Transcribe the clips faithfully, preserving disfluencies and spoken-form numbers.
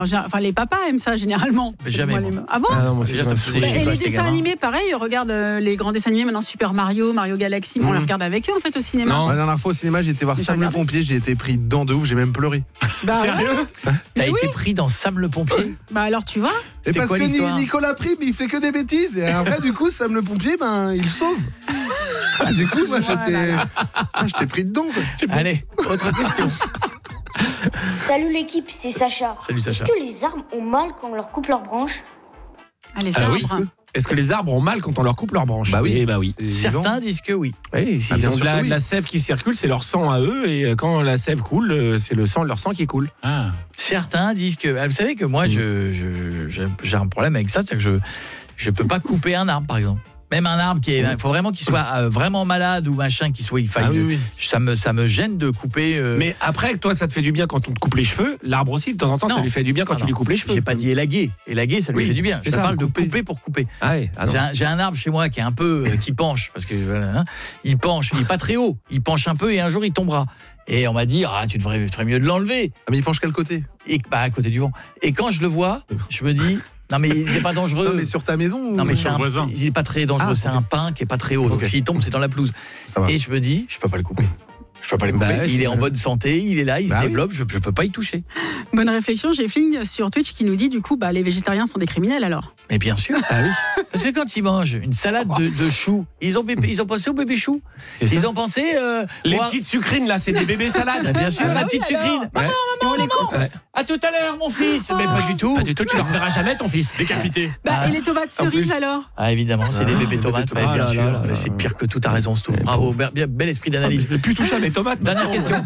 Enfin, les papas aiment ça généralement. Mais jamais. Moi, les... Ah bon? Ah non, moi, Déjà, ça me faisait chier. Et quand les j'étais dessins gamin. animés, pareil, regarde euh, les grands dessins animés maintenant, Super Mario, Mario Galaxy, mmh. on les regarde avec eux en fait au cinéma. Non. La dernière fois au cinéma, j'ai été voir Mais Sam t'as le pompier, j'ai été pris dedans de ouf, j'ai même pleuré. Bah, Sérieux? ouais. T'as Mais été oui. pris dans Sam le pompier? Bah alors tu vois. Et C'était parce quoi que l'histoire? Nicolas Prime, il fait que des bêtises. Et après, du coup, Sam le pompier, ben, il sauve. Ah, du coup, moi, j'étais, ah, j'étais pris dedans. Quoi. Allez, autre question. Salut l'équipe, c'est Sacha. Salut Sacha. Est-ce que les arbres ont mal quand on leur coupe leurs branches? Ah, les Ah arbres. oui. Est-ce que les arbres ont mal quand on leur coupe leurs branches? Bah oui. Eh bah oui. C'est Certains vivant. disent que oui. Oui, Ah, ils bien ont de sûr la, que oui. de la sève qui circule, c'est leur sang à eux, et quand la sève coule, euh, c'est le sang, leur sang qui coule. Ah. Certains disent que. Vous savez que moi, je, je, je- j'ai un problème avec ça, c'est que je je peux pas couper un arbre, par exemple. Même un arbre qui est, il faut vraiment qu'il soit euh, vraiment malade ou machin, qu'il soit, il faille. Ah oui, oui. Ça me ça me gêne de couper. euh, Mais après, toi, ça te fait du bien quand on te coupe les cheveux. L'arbre aussi, de temps en temps, ça Non. lui fait du bien quand Ah tu non. lui coupes les cheveux. J'ai pas dit élaguer. Élaguer, ça lui Oui, fait du bien. Je c'est ça, parle de couper. couper pour couper. Ah ouais, ah non. J'ai un, j'ai un arbre chez moi qui est un peu euh, qui penche parce que voilà, hein, il penche, il est pas très haut, il penche un peu et un jour il tombera. Et on m'a dit ah tu devrais ferais mieux de l'enlever. Ah, mais il penche quel côté? Et bah à côté du vent. Et quand je le vois, je me dis non mais il n'est pas dangereux. Non, mais sur ta maison ou... Non mais sur c'est le un, voisin. il est pas très dangereux, Ah, c'est ok. un pin qui est pas très haut. Donc Ok. s'il tombe, c'est dans la pelouse. Ça va. Et je me dis, je peux pas le couper. Je peux pas le couper. Bah ouais, il c'est est en vrai. bonne santé, il est là, il Bah se oui. développe, je, je peux pas y toucher. Bonne réflexion, j'ai Fling sur Twitch qui nous dit du coup bah les végétariens sont des criminels alors. Mais bien sûr. Ah oui. Parce que quand ils mangent une salade de, de choux, ils ont, bébé- ils ont pensé au bébé chou. C'est ça. Ils ont pensé. euh, Les moi- petites sucrines, là, c'est des bébés salades. Bah, bien sûr, Ah la oui, petite alors. sucrine. Ouais. Et on les coupe. Ouais. À tout à l'heure, mon fils. Mais pas du tout. Pas du tout, tu ne le reverras jamais, ton fils. Décapité. Bah, et les tomates en cerises plus. alors? Ah évidemment, c'est des bébés tomates. tomates. Ouais, bien Ah là sûr. là là Mais là. c'est pire que tout. T'as raison, Stouff. Mais Bravo, bien, bien- bel esprit Ah, mais d'analyse. je vais plus toucher à mes tomates. Dernière maintenant. question.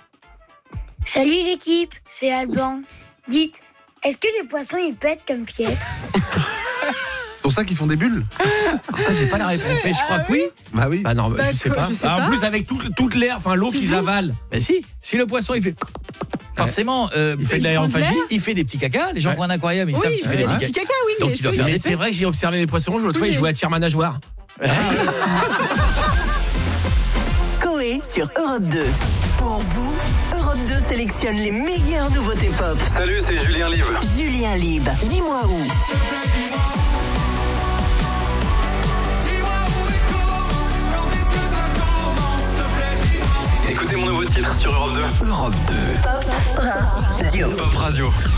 Salut l'équipe, c'est Alban. Dites, est-ce que les poissons ils pètent comme Pierre? C'est pour ça qu'ils font des bulles. Ça, j'ai pas la réponse. Mais je crois Ah que oui. Bah oui. Bah non, Bah, je sais quoi, pas. je sais Ah, pas. En plus, avec tout- toute l'air, enfin l'eau Qui qu'ils joue. avalent. Mais si, si le poisson il fait. Forcément, euh, Il fait de Ils font de l'aérophagie. l'air. il fait des petits caca. Les gens Ouais. qui ont un aquarium, ils Oui, savent qu'il fait il des y a des petits petits caca. caca, oui. Donc, mais il doit oui, faire Mais des c'est vrai que j'ai observé les poissons. L'autre fois, Oui. ils jouaient à tir ma nageoire. Coé sur Europe deux. Pour vous, Europe deux sélectionne les meilleures nouveautés pop. Salut, c'est Julien Live. Julien Lib, dis-moi où. Écoutez mon nouveau titre sur Europe deux. Europe deux. Pop Radio. Pop Radio.